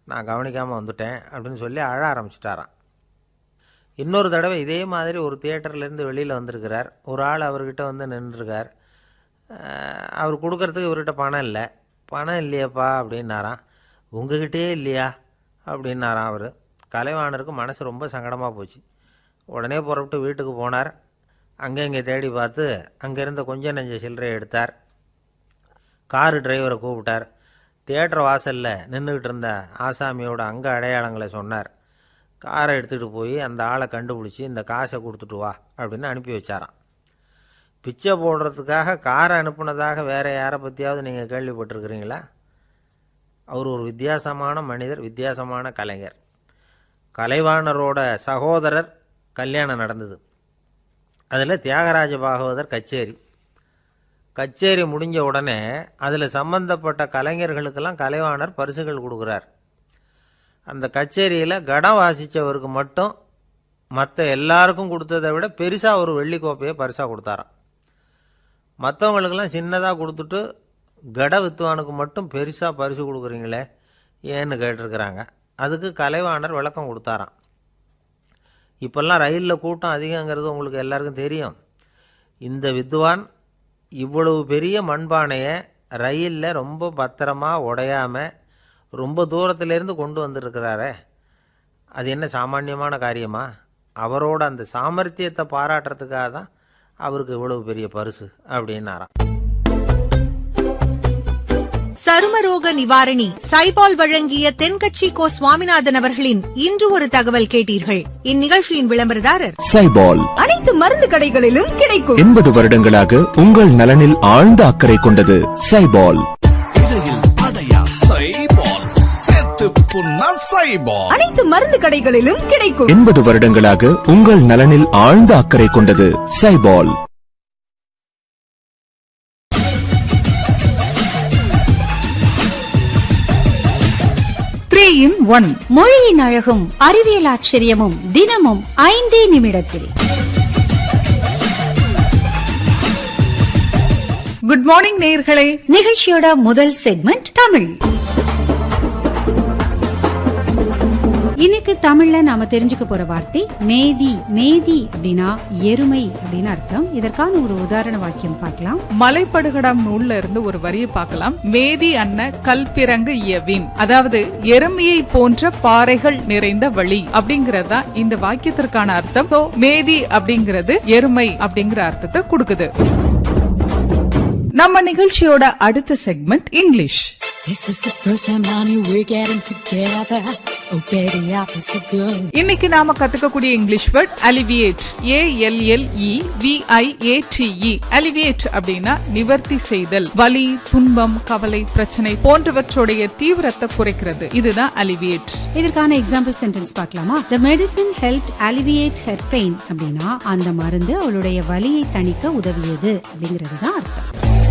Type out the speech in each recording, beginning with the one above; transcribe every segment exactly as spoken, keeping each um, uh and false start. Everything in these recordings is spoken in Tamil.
நான் கவனிக்காமல் வந்துட்டேன் அப்படின்னு சொல்லி அழ ஆரம்பிச்சிட்டாராம். இன்னொரு தடவை இதே மாதிரி ஒரு தியேட்டர்லேருந்து வெளியில் வந்திருக்கிறார். ஒரு ஆள் அவர்கிட்ட வந்து நின்றுருக்கார். அவர் கொடுக்கறதுக்கு இவர்கிட்ட பணம் இல்லை. பணம் இல்லையாப்பா அப்படின்னாராம். உங்ககிட்டே இல்லையா அப்படின்னாராம் அவர். கலைவாணருக்கு மனசு ரொம்ப சங்கடமாக போச்சு. உடனே புறப்பட்டு வீட்டுக்கு போனார். அங்கே இங்கே தேடி பார்த்து அங்கேருந்த கொஞ்சம் நெஞ்ச சில்லறையை எடுத்தார். காரு டிரைவரை கூப்பிட்டார். தியேட்டர் வாசலில் நின்றுக்கிட்டு இருந்த ஆசாமியோட அங்க அடையாளங்களை சொன்னார். காரை எடுத்துகிட்டு போய் அந்த ஆளை கண்டுபிடிச்சி இந்த காசை கொடுத்துட்டு வா அப்படின்னு அனுப்பி வச்சாராம். பிச்சை போடுறதுக்காக காரை அனுப்புனதாக வேறு யாரை பற்றியாவது நீங்கள் கேள்விப்பட்டிருக்கிறீங்களா? அவர் ஒரு வித்தியாசமான மனிதர், வித்தியாசமான கலைஞர். கலைவாணரோட சகோதரர் கல்யாணம் நடந்தது. அதில் தியாகராஜ பாகவதர் கச்சேரி. கச்சேரி முடிஞ்ச உடனே அதில் சம்பந்தப்பட்ட கலைஞர்களுக்கெல்லாம் கலைவாணர் பரிசுகள் கொடுக்குறார். அந்த கச்சேரியில் கடம் வாசித்தவருக்கு மட்டும் மற்ற எல்லாருக்கும் கொடுத்ததை விட பெருசாக ஒரு வெள்ளி கோப்பையை பரிசாக கொடுத்தாராம். மற்றவங்களுக்கெல்லாம் சின்னதாக கொடுத்துட்டு கட வித்துவானுக்கு மட்டும் பெருசாக பரிசு கொடுக்குறீங்களே ஏன்னு கேட்டிருக்கிறாங்க. அதுக்கு கலைவாணர் விளக்கம் கொடுத்தாராம். இப்போல்லாம் ரயிலில் கூட்டம் அதிகங்கிறது உங்களுக்கு எல்லாருக்கும் தெரியும். இந்த வித்வான் இவ்வளவு பெரிய மண்பானையை ரயிலில் ரொம்ப பத்திரமாக உடையாமல் ரொம்ப தூரத்திலேருந்து கொண்டு வந்துருக்கிறாரே, அது என்ன சாமானியமான காரியமா? அவரோட அந்த சாமர்த்தியத்தை பாராட்டுறதுக்காக தான் அவருக்கு இவ்வளவு பெரிய பரிசு அப்படின்னாராம். சருமரோக நிவாரணி சைபால் வழங்கிய தென்கட்சி கோ சுவாமிநாதன் அவர்களின் இன்று ஒரு தகவல் கேட்டீர்கள். இந்நிகழ்ச்சியின் விளம்பரதாரர் சைபால். அனைத்து மருந்து கடைகளிலும் கிடைக்கும். எண்பது வருடங்களாக உங்கள் நலனில் ஆழ்ந்த அக்கறை கொண்டது சைபால். அனைத்து மருந்து கடைகளிலும் கிடைக்கும். எண்பது வருடங்களாக உங்கள் நலனில் ஆழ்ந்த அக்கறை கொண்டது சைபால். மொழியின் அழகும் அறிவியல் ஆச்சரியமும் தினமும் ஐந்தே நிமிடத்தில். குட் மார்னிங் நேயர்களே. நிகழ்ச்சியோட முதல் செக்மெண்ட் தமிழ். இன்னைக்கு தமிழ்ல நாம தெரிஞ்சுக்க போற வார்த்தை மேதி. மேதி அப்படின்னா எருமை அப்படின்னு அர்த்தம். இதற்கான ஒரு உதாரண வாக்கியம் பார்க்கலாம். மலைப்படுகடம் நூல்ல இருந்து ஒரு வரியை பார்க்கலாம். மேதி அன்ன கல்பிறங்கு இயவின், அதாவது எருமையை போன்ற பாறைகள் நிறைந்த வழி அப்படிங்கறதா இந்த வாக்கியத்திற்கான அர்த்தம். மேதி அப்படிங்கிறது எருமை அப்படிங்கிற அர்த்தத்தை கொடுக்குது. நம்ம நிகழ்ச்சியோட அடுத்த செக்மெண்ட் இங்கிலீஷ். இன்னைக்கு நாம கத்துக்கக்கூடிய English word alleviate. A L L E V I A D E. Alleviate அப்படின்னா நிவர்த்தி செய்தல். வலி, துன்பம், கவலை, பிரச்சனை போன்றவற்றுடைய தீவிரத்தை குறைக்கிறது. இதுதான் அலிவியேட். இதற்கான எக்ஸாம்பிள் சென்டென்ஸ் பார்க்கலாமா? The medicine helped alleviate her pain அப்படின்னா அந்த மருந்து அவளுடைய வலியை தணிக்க உதவியது அப்படிங்கிறது தான் அர்த்தம்.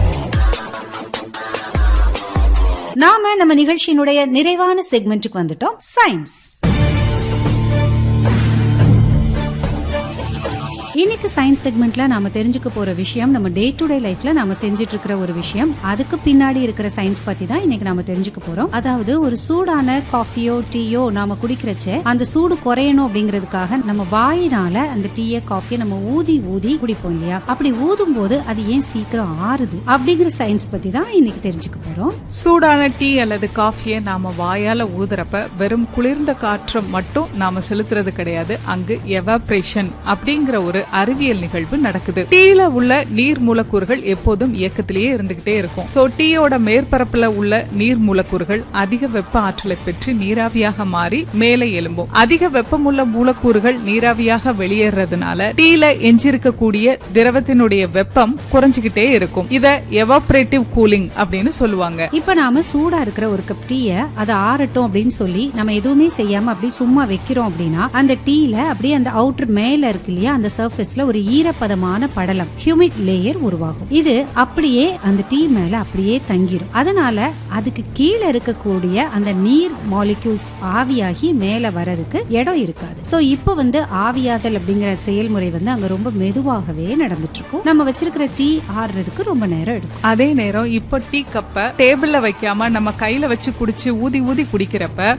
நாம நம்ம நிகழ்ச்சியினுடைய நிறைவான செக்மெண்ட்டுக்கு வந்துட்டோம். சயின்ஸ். இன்னைக்கு சயின்ஸ் செக்மெண்ட்ல நாம தெரிஞ்சுக்க போற விஷயம் நம்ம டே டு டே லைஃப்ல நாம செஞ்சுட்டு இருக்கிற ஒரு விஷயம். அதுக்கு பின்னாடி இருக்கிற சயின்ஸ் பத்தி தான் இன்னைக்கு நாம தெரிஞ்சுக்க போறோம். அதாவது ஒரு சூடான காஃபியோ டீயோ நாம குடிக்கிறச்ச அந்த சூடு குறையணும் அப்படிங்கிறதுக்காக நம்ம வாயினால அந்த டீய காஃபியை நம்ம ஊதி ஊதி குடிப்போம் இல்லையா? அப்படி ஊதும் போது அது ஏன் சீக்கிரம் ஆறுது அப்படிங்கிற சயின்ஸ் பத்தி தான் இன்னைக்கு தெரிஞ்சுக்க போறோம். சூடான டீ அல்லது காஃபியை நாம வாயால ஊதுறப்ப வெறும் குளிர்ந்த காற்று மட்டும் நாம செலுத்துறது கிடையாது. அங்கு எவாப்ரேஷன் அப்படிங்கிற ஒரு அறிவியல் நிகழ்வு நடக்குது. டீல உள்ள நீர் மூலக்கூறுகள் எப்போதும் இயக்கத்திலேயே இருந்துகிட்டே இருக்கும். சோ டீயோட மேற்பரப்புல உள்ள நீர் மூலக்கூறுகள் அதிக வெப்ப ஆற்றலை பெற்று நீராவியாக மாறி மேலே எழும்பும். அதிக வெப்பமுள்ள மூலக்கூறுகள் நீராவியாக வெளியேறதுனால டீல எஞ்சிருக்கக்கூடிய திரவத்தினுடைய வெப்பம் குறைஞ்சுகிட்டே இருக்கும். இத எவாபரேட்டிவ் கூலிங் அப்படின்னு சொல்லுவாங்க. இப்ப நாம சூடா இருக்கிற ஒரு கப் டீய அதை ஆறட்டும் அப்படின்னு சொல்லி நம்ம எதுவுமே செய்யாம அப்படி சும்மா வைக்கிறோம் அப்படின்னா அந்த டீல அப்படியே அந்த அவுட்டர் மேல இருக்கு இல்லையா, அந்த சர்ஃபேஸ்ல ஒரு ஈரப்பதமான படலம் ஹியூமிட் லேயர் உருவாகும். இது அப்படியே அந்த டீ மேல அப்படியே தங்கிரும். அதனால அதுக்கு கீழே இருக்கக்கூடிய அந்த நீர் மாலிக்யூல்ஸ் ஆவியாகி மேல வர்றதுக்கு இடம் இருக்காது. சோ இப்ப வந்து ஆவியாதல் அப்படிங்கிற செயல்முறை வந்து அங்க ரொம்ப மெதுவாகவே நடந்துட்டு இருக்கும். நம்ம வச்சிருக்கிற டீ ஆறுறதுக்கு ரொம்ப நேரம் எடுக்கும். அதே நேரம் இப்ப டீ கப்ப டேபிள்ல வைக்காம நம்ம கையில வச்சு குடிச்சு ஊதி ஊதி குடிக்கிறப்ப